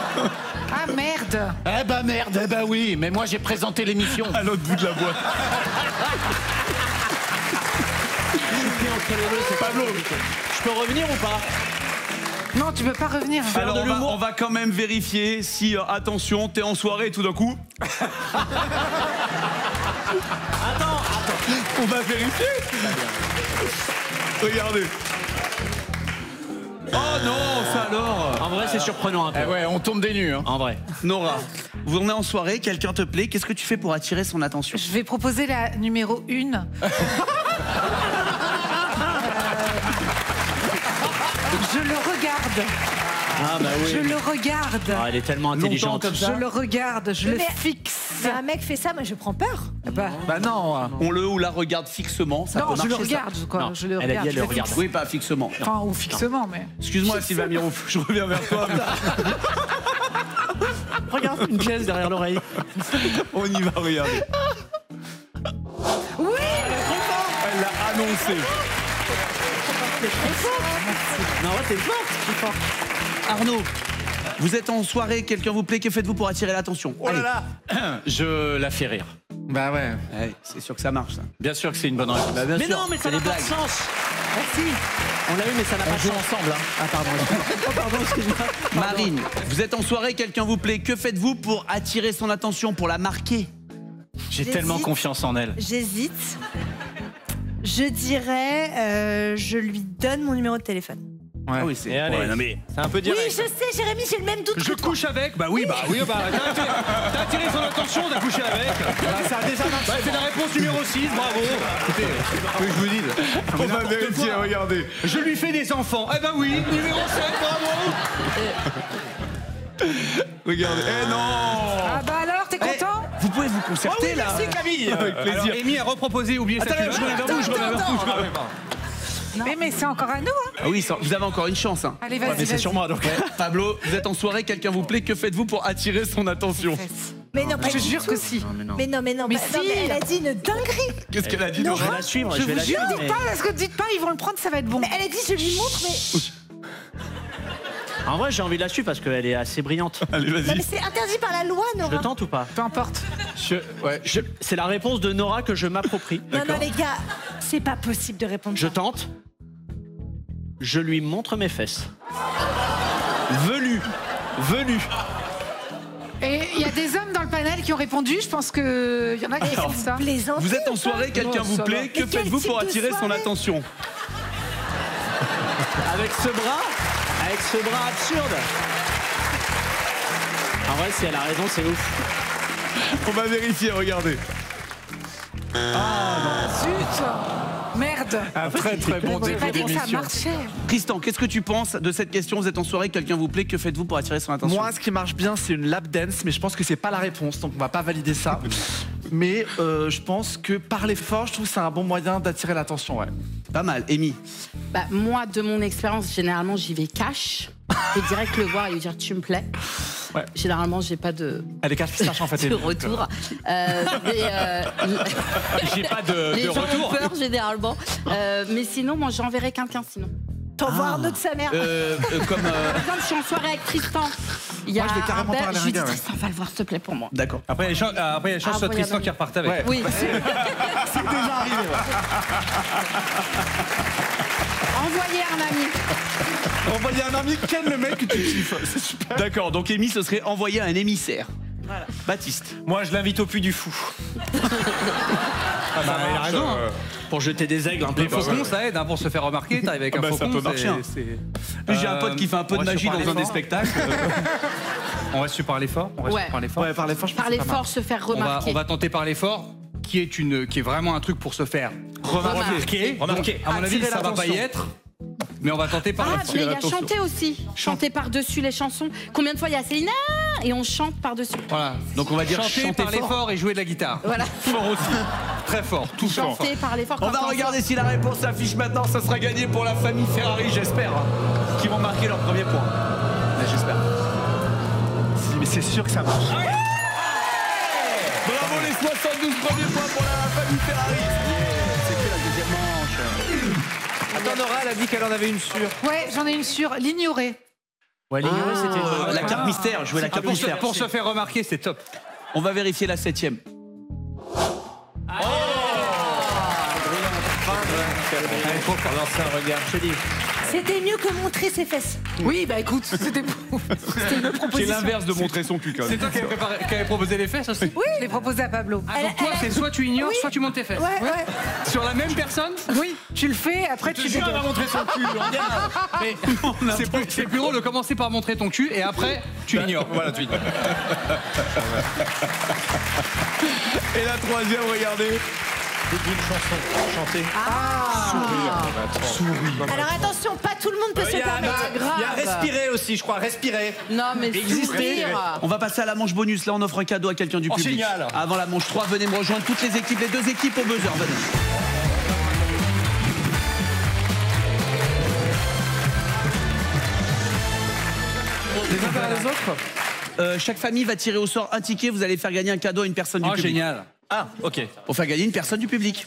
Ah merde. Eh ben merde, eh ben oui, mais moi j'ai présenté l'émission. À l'autre bout de la boîte. Pablo, je peux revenir ou pas? Non, tu peux pas revenir. Alors on va quand même vérifier si, attention, t'es en soirée et tout d'un coup... Attends. On va vérifier. Regardez. Oh non, ça alors. En vrai, c'est surprenant un peu. Eh ouais, on tombe des nues. Hein. En vrai. Nora, vous en êtes en soirée, quelqu'un te plaît, qu'est-ce que tu fais pour attirer son attention? Je vais proposer la numéro 1. Je le regarde. Ah bah oui. Je le regarde. Ah, elle est tellement intelligente. Je le regarde, je le fixe. Mais un mec fait ça, moi je prends peur. Bah non. On le ou la regarde fixement, ça non, peut je le marcher, ça. regarde, quoi. Non, Je le elle a regarde. dit elle le je le regarde. fixe. Oui, pas fixement. Enfin, ou fixement, mais. Excuse-moi Sylvain Miro, je reviens vers toi. Regarde une pièce derrière l'oreille. On y va, regarder. Oui. Elle l'a annoncé. Non, ouais, t'es forte. Arnaud, vous êtes en soirée, quelqu'un vous plaît, que faites-vous pour attirer l'attention? Oh là là. Je la fais rire. Bah ouais. Ouais, c'est sûr que ça marche, ça. Bien sûr que c'est une bonne réponse. Bah, bien Mais sûr, non, mais ça c'est n'a des pas de blagues. sens. Merci. On l'a eu, mais ça n'a pas de joue sens. ensemble. Hein. Ah, pardon. Oh, pardon, excuse-moi. Marine, vous êtes en soirée, quelqu'un vous plaît, que faites-vous pour attirer son attention, pour la marquer? J'ai J'hésite. tellement confiance en elle. J'hésite. Je dirais, je lui donne mon numéro de téléphone. Ah oui, c'est... Et allez, Ouais, non, mais... c'est un peu Oui, direct. je sais, Jérémy, j'ai le même doute. Je couche avec. Bah oui, t'as attiré son attention, t'as couché avec. Ça a déjà marché. Bah, c'est la réponse numéro 6, bravo. Écoutez, que je vous dise. On va vérifier, regardez. Je lui fais des enfants. Eh ben oui, numéro 7, bravo. Regardez. Eh non. Ah bah alors, t'es content? Vous pouvez vous concerter, là? Merci Camille. Avec plaisir. Alors, Amy a reproposé, oubliez ça. Attends, je reviens vers vous, je reviens vers vous. Mais c'est encore à nous, hein. Ah oui, vous avez encore une chance, hein. Allez, vas-y, Mais c'est vas-y. sur moi, donc. Pablo, vous êtes en soirée, quelqu'un vous plaît, que faites-vous pour attirer son attention? Mais non, pas Je te du jure tout. que si. Mais non, Mais non, si. mais elle a dit une dinguerie. Qu'est-ce qu'elle a dit, Non, Nora? Je vais la suivre, Je je vais vous la jure, suivre. dites mais- pas, parce que dites pas, ils vont le prendre, ça va être bon. Mais elle a dit, je lui montre, mais. En vrai, j'ai envie de la suivre parce qu'elle est assez brillante. Allez, Non, vas-y. mais c'est interdit par la loi, Je le Nora. tente ou pas? Peu importe. C'est la réponse de Nora que je m'approprie. Non, non, les gars, c'est pas possible de répondre. Je ça. tente. Je lui montre mes fesses. Velu. Et il y a des hommes dans le panel qui ont répondu, je pense qu'il y en a qui font ça. Plaisantez Vous êtes en ou soirée, quelqu'un Non, vous ça plaît, va. que Mais quel faites-vous type pour de attirer son soirée attention? Avec ce bras absurde. En vrai, si elle a raison, c'est ouf. On va vérifier, regardez. Zut. Merde. Un très très bon J'ai pas début dit que ça d'émission. marchait. Tristan, qu'est-ce que tu penses de cette question? Vous êtes en soirée, quelqu'un vous plaît, que faites-vous pour attirer son attention? Moi, ce qui marche bien, c'est une lap dance, mais je pense que c'est pas la réponse, donc on va pas valider ça. Mais je pense que parler fort, je trouve que c'est un bon moyen d'attirer l'attention, ouais. Pas mal. Amy? Bah, moi, de mon expérience, généralement, j'y vais cash. Je vais direct le voir et lui dire tu me plais. Ouais. Généralement, j'ai pas de, Elle est cache pistache en fait. de retour. J'ai pas de les gens retour. ont peur généralement. Mais sinon, moi, j'enverrai quelqu'un sinon. T'envoies Arnaud de sa mère. Comme... Par exemple, je suis en soirée avec Tristan. Il y a Moi, je vais carrément un parler à je lui dis un gars, ouais. Tristan, va le voir, s'il te plaît, pour moi. D'accord. Après, il y a chance Ah, soit voyons, Tristan oui. qui reparte avec. Ouais. Oui. C'est déjà arrivé. Envoyez un ami. Envoyer un ami, ken le mec que tu kiffes. C'est super. D'accord, donc Amy, ce serait envoyer un émissaire. Voilà. Baptiste? Moi, je l'invite au Puy du Fou. Il a raison. Pour jeter des aigles un peu. Les faucons, ça aide pour se faire remarquer. T'arrives avec un bah, ça faucon, peut marcher, hein. J'ai un pote qui fait un peu de magie dans un des spectacles. On reste sur parler fort. On reste Ouais. sur parler fort. Ouais, parlez fort, je pense que Parler c'est pas mal. fort, se faire On va, remarquer. on va tenter parler fort, qui est vraiment un truc pour se faire Remarquer. remarquer. À mon avis, Attirer ça va pas y l'attention. être. Mais on va tenter par Ah, là-dessus. mais il y a chanter aussi. Chanter par-dessus les chansons. Combien de fois il y a Céline et on chante par-dessus. Voilà. Donc on va dire chanter, chanter parler fort. fort et jouer de la guitare. Voilà. Fort aussi. Très fort. Tout fort. Chanter, parler fort. On quand va regarder si la réponse s'affiche maintenant. Ça sera gagné pour la famille Ferrari, j'espère. Qui vont marquer leur premier point. Ouais, j'espère. Mais c'est sûr que ça marche. Bravo les 72 premiers points pour la famille Ferrari. C'est que la deuxième manche. Attends, Nora, elle a dit qu'elle en avait une sûre. Ouais, j'en ai une sûre. L'ignorer. Ouais, l'ignorer, c'était. La carte mystère, jouer la carte mystère. Pour se faire remarquer, c'est top. On va vérifier la 7e. Allez, trop fort. Lancer un regard. Je te dis. C'était mieux que montrer ses fesses. Oui, bah écoute, c'était une proposition. C'est l'inverse de montrer son cul quand C'est même. toi qui avais proposé les fesses aussi. Oui, je l'ai proposé à Pablo. Ah, donc toi, c'est soit tu ignores, Oui. soit tu montes tes fesses. Ouais, ouais. Sur la même personne. Oui, tu le fais, après tu dégages. montrer son cul, Mais c'est plus drôle de commencer par montrer ton cul et après tu l'ignores. Voilà, tu ignores. Et la 3e, regardez. D'une chanson chantée. Alors attention, pas tout le monde peut se permettre. Il y a respirer aussi, je crois. Respirer. Non, mais sourire. On va passer à la manche bonus. Là, on offre un cadeau à quelqu'un du public. Génial. Avant la manche 3, venez me rejoindre. Toutes les équipes, les 2 équipes au buzzer. Venez. Les uns derrière les autres. Chaque famille va tirer au sort un ticket. Vous allez faire gagner un cadeau à une personne du Oh, public. génial. Ah, ok. Pour faire gagner une personne du public.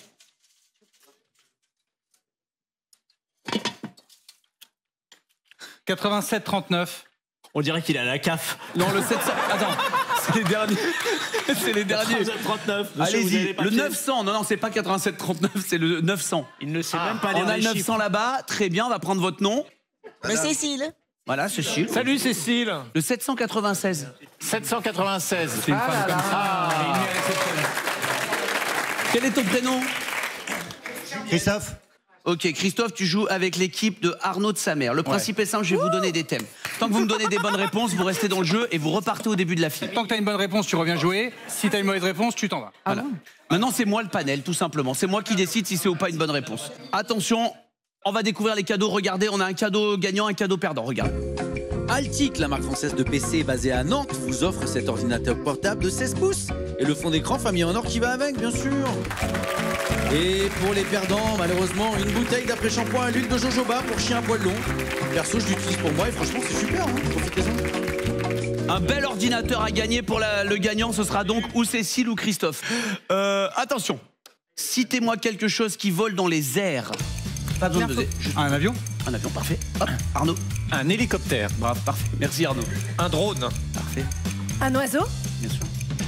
« 87-39. On dirait qu'il a la CAF. Non, le 700. Attends, c'est les derniers. C'est les derniers. 39. Allez-y, le 900. Non, c'est pas 87-39, c'est le 900. Il ne sait même pas lire On a les le chiffres. 900 là-bas. Très bien, on va prendre votre nom. Mais Cécile. Voilà, c'est chill. Salut Cécile. Le 796. 796. C'est une femme comme ça. Quel est ton prénom? Christophe. Ok, Christophe, tu joues avec l'équipe de Arnaud de sa mère. Le principe est simple, je vais vous donner des thèmes. Tant que vous me donnez des bonnes réponses, vous restez dans le jeu et vous repartez au début de la file. Tant que t'as une bonne réponse, tu reviens jouer. Si t'as une mauvaise réponse, tu t'en vas. Voilà. Maintenant, c'est moi le panel, tout simplement. C'est moi qui décide si c'est ou pas une bonne réponse. Attention, on va découvrir les cadeaux. Regardez, on a un cadeau gagnant, un cadeau perdant. Regarde. Altic, la marque française de PC basée à Nantes, vous offre cet ordinateur portable de 16 pouces et le fond d'écran famille en or qui va avec, bien sûr. Et pour les perdants, malheureusement, une bouteille d'après-shampoing à l'huile de jojoba pour chien à poil long. Perso, je l'utilise pour moi et franchement, c'est super, hein. Profitez-en. Un bel ordinateur à gagner pour le gagnant, ce sera donc ou Cécile ou Christophe. Attention, citez-moi quelque chose qui vole dans les airs. Pas besoin de Un avion. Un avion, parfait. Hop, Arnaud. Un hélicoptère. Bravo, parfait. Merci Arnaud. Un drone. Parfait, Un oiseau. bien sûr.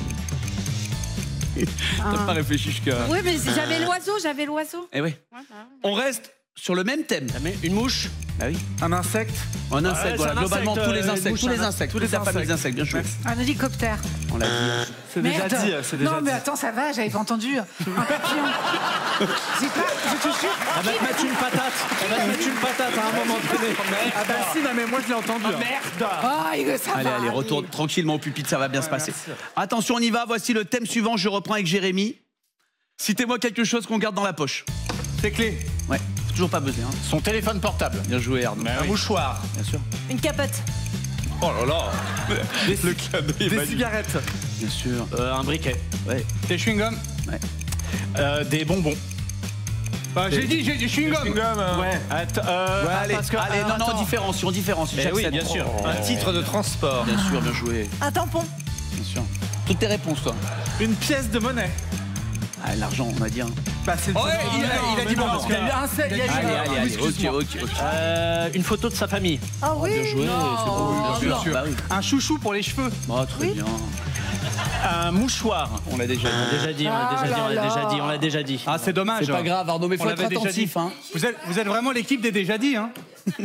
T'as pas réfléchi jusqu'à... Oui, mais j'avais l'oiseau. Eh oui. On reste sur le même thème. Une mouche. Ah oui. Un insecte. Un insecte, c'est voilà, un globalement insecte, tous les une insectes, mouche, tous les un insectes, tous toute les la famille insectes. d'insectes, bien joué. Un hélicoptère. On l'a dit. C'est déjà Merde. dit. C'est déjà Non, mais dit. attends, ça va, j'avais pas entendu. Un papillon. C'est pas, je te jure. Elle va te mettre une patate. Elle va te mettre une patate à un moment donné. Ah bah si, non, mais moi je l'ai entendu. hein. Merde. Ah, ça Allez, va. allez, retourne tranquillement au pupitre, ça va bien se passer. Attention, on y va, voici le thème suivant, je reprends avec Jérémy. Citez-moi quelque chose qu'on garde dans la poche. Tes clés. Ouais, faut toujours pas buzzer, hein. Son téléphone portable. Bien joué, Arnaud. Un mouchoir. Bien sûr. Une capote. Oh là là. Le cadeau est Des magique. cigarettes. Bien sûr. Un briquet. Ouais. Tes chewing-gums. Des bonbons. J'ai dit chewing-gum. Ouais. Allez, parce que- allez, non, attends. on différencie. Eh chaque oui, scène. bien sûr. Oh. Un titre de transport. Bien sûr, bien joué. Un tampon. Bien sûr. Toutes tes réponses, toi. Une pièce de monnaie. Ah, l'argent, on va dire. Bah, c'est Oh, ouais, il a dit bon. parce qu'il y a eu un seul. il y a eu Allez, un- allez, allez. Ok. Une photo de sa famille. Ah oui. Bien joué, c'est bon. Bien sûr. Bah oui. Un chouchou pour les cheveux. Oh, très bien. Un mouchoir. On l'a déjà dit. On l'a déjà dit. Ah, c'est dommage. C'est pas grave, Arnaud, mais On faut être l'avait déjà attentif, dit. hein. Vous êtes vraiment l'équipe des déjà dit, hein.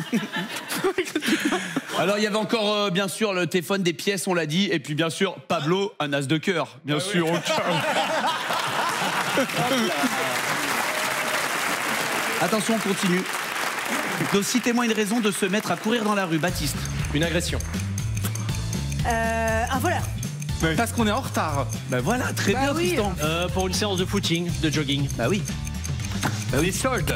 Alors, il y avait encore, bien sûr, le téléphone, des pièces, on l'a dit. Et puis, bien sûr, Pablo, un as de cœur. Bien sûr, au cœur. Attention, on continue. Donc, citez-moi une raison de se mettre à courir dans la rue, Baptiste. Une agression. Un voleur. Parce qu'on est en retard. Bah voilà, très bien, oui. Tristan. Pour une séance de footing, de jogging. Bah oui. Les soldes.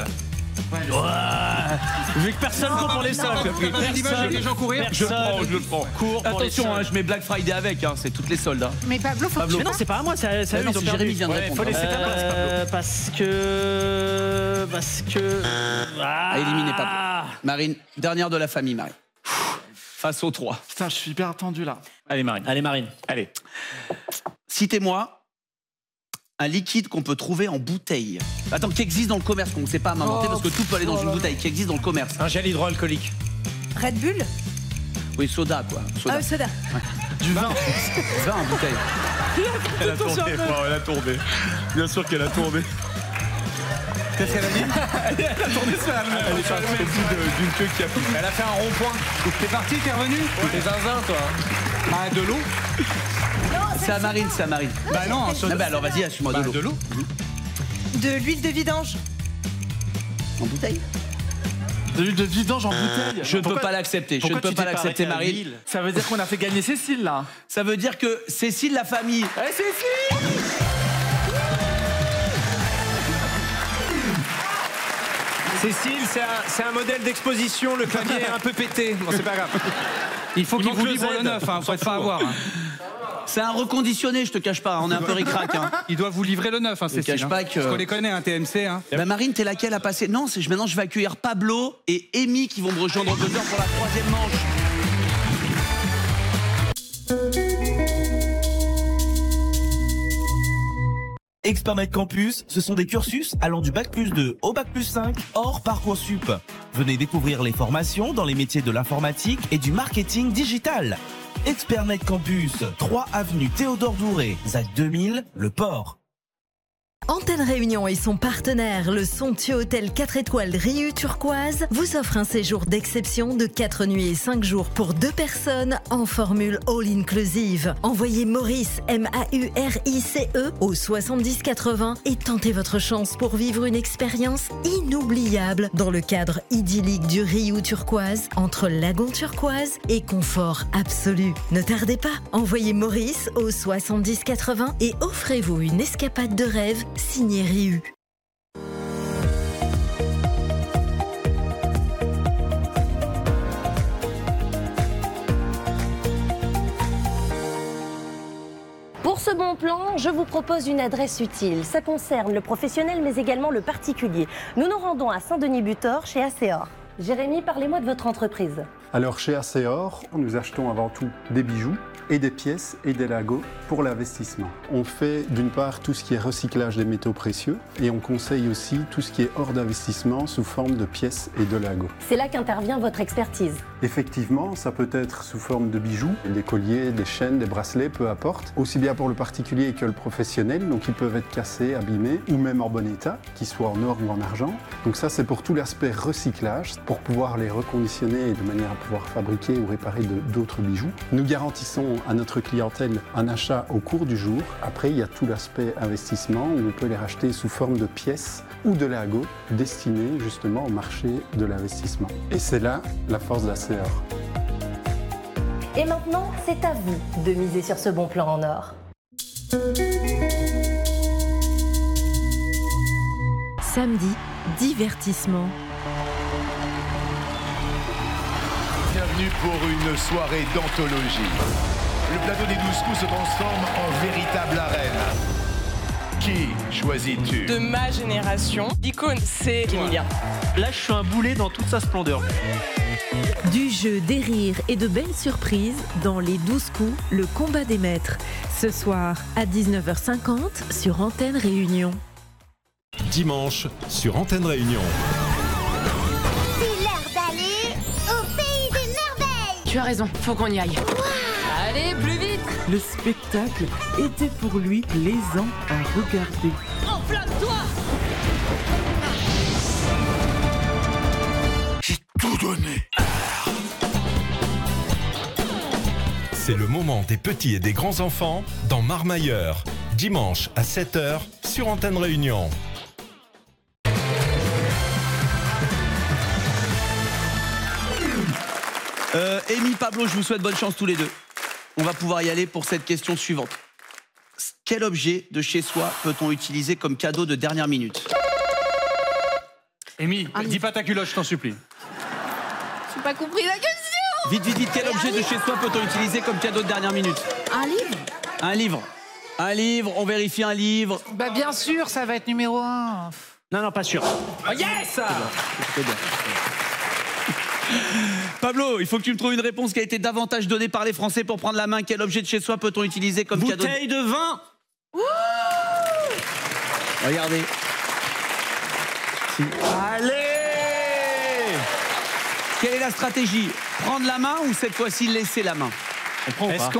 Vu que personne court pour les soldes. L'image avec les gens courir. Je le prends. Cours pour les Attention, hein, soldes. je mets Black Friday avec, hein, c'est toutes les soldes. Hein. Mais Pablo, faut que tu Mais non, c'est pas à moi, c'est à eux, Non, ils ont c'est perdu. Jérémy vient de répondre. Faut laisser ta place, Pablo. Parce que... Ah, éliminé Pablo. Marine, dernière de la famille, Marine. Face aux trois. Putain, je suis hyper tendu là. Allez, Marine. Allez, Marine. Allez. Citez-moi un liquide qu'on peut trouver en bouteille. Attends, qui existe dans le commerce, qu'on ne sait pas m'inventer parce que tout peut aller dans une bouteille, qui existe dans le commerce. Un gel hydroalcoolique. Red Bull. Oui, soda, quoi. Soda. Ah, soda. Du vin. Vin en bouteille. Elle a tourné, elle a tourné. Bien sûr qu'elle a tourné. Qu'est-ce qu'elle a dit? Elle a tourné sur elle-même. Elle est partie d'une queue qui a pris. Elle a fait un rond-point. T'es parti, t'es revenu? T'es zinzin, toi. Ah, de l'eau? C'est à Marine, c'est à Marine. Bah non, un soda. Ah bah alors vas-y, assume-moi de l'eau. De l'eau? De l'huile de vidange. En bouteille. De l'huile de vidange en bouteille. Je ne peux pas l'accepter. Je ne peux pas l'accepter, Marine. Ça veut dire qu'on a fait gagner Cécile, là. Ça veut dire que Cécile, la famille. Eh, Cécile! Cécile, c'est un modèle d'exposition. Le clavier est un peu pété. Bon, c'est pas grave. Il faut qu'il vous le livre Z. le neuf, hein, faut pas avoir. Hein. C'est un reconditionné, je te cache pas. On est un peu ric-rac. Hein. Il doit vous livrer le neuf, hein, Cécile. cache pas que- Parce qu'on les connaît, hein, TMC. Hein. Bah Marine, t'es laquelle à passer? Non, maintenant je vais accueillir Pablo et Amy qui vont me rejoindre au buzzer pour la 3e manche. Expertnet Campus, ce sont des cursus allant du Bac+2 au Bac+5 hors Parcoursup. Venez découvrir les formations dans les métiers de l'informatique et du marketing digital. Expertnet Campus, 3 avenue Théodore Douré, ZAC 2000, Le Port. Antenne Réunion et son partenaire, le somptueux hôtel 4 étoiles Riu Turquoise, vous offre un séjour d'exception de 4 nuits et 5 jours pour 2 personnes en formule all-inclusive. Envoyez Maurice, M-A-U-R-I-C-E, au 7080 et tentez votre chance pour vivre une expérience inoubliable dans le cadre idyllique du Riu Turquoise, entre lagon turquoise et confort absolu. Ne tardez pas, envoyez Maurice au 7080 et offrez-vous une escapade de rêve signé Riu. Pour ce bon plan, je vous propose une adresse utile. Ça concerne le professionnel mais également le particulier. Nous nous rendons à Saint-Denis-Butor chez Acéor. Jérémy, parlez-moi de votre entreprise. Alors chez Acéor, nous achetons avant tout des bijoux et des pièces et des lingots pour l'investissement. On fait d'une part tout ce qui est recyclage des métaux précieux et on conseille aussi tout ce qui est hors d'investissement sous forme de pièces et de lingots. C'est là qu'intervient votre expertise. Effectivement, ça peut être sous forme de bijoux, des colliers, des chaînes, des bracelets, peu importe. Aussi bien pour le particulier que le professionnel, donc ils peuvent être cassés, abîmés ou même en bon état, qu'ils soient en or ou en argent. Donc ça c'est pour tout l'aspect recyclage, pour pouvoir les reconditionner et de manière à pouvoir fabriquer ou réparer d'autres bijoux. Nous garantissons à notre clientèle un achat au cours du jour. Après, il y a tout l'aspect investissement où on peut les racheter sous forme de pièces ou de lingots destinés justement au marché de l'investissement. Et c'est là la force d'Acéor. Et maintenant, c'est à vous de miser sur ce bon plan en or. Samedi, divertissement. Bienvenue pour une soirée d'anthologie. Le plateau des 12 coups se transforme en véritable arène. Qui choisis-tu? De ma génération, l'icône, c'est Emilia. Là, je suis un boulet dans toute sa splendeur. Du jeu, des rires et de belles surprises dans les 12 coups, le combat des maîtres. Ce soir à 19h50 sur Antenne Réunion. Dimanche sur Antenne Réunion. C'est l'heure d'aller au pays des merveilles. Tu as raison, faut qu'on y aille. Allez, plus vite. Le spectacle était pour lui plaisant à regarder. Enflamme-toi. J'ai tout donné. C'est le moment des petits et des grands enfants dans Marmailleur. Dimanche à 7h sur Antenne Réunion. Amy, Pablo, je vous souhaite bonne chance tous les deux. On va pouvoir y aller pour cette question suivante. Quel objet de chez soi peut-on utiliser comme cadeau de dernière minute? Amy, dis pas ta culotte, je t'en supplie. J'ai pas compris la question. Vite, vite, vite, quel objet de chez soi peut-on utiliser comme cadeau de dernière minute? Un livre? Un livre. Un livre, on vérifie un livre. Bah bien sûr, ça va être numéro 1. Non, pas sûr. Oh yes! C'est bien. Pablo, il faut que tu me trouves une réponse qui a été davantage donnée par les Français pour prendre la main. Quel objet de chez soi peut-on utiliser comme cadeau? Bouteille de vin. Regardez. Allez! Quelle est la stratégie? Prendre la main ou cette fois-ci laisser la main? On prend ou pas?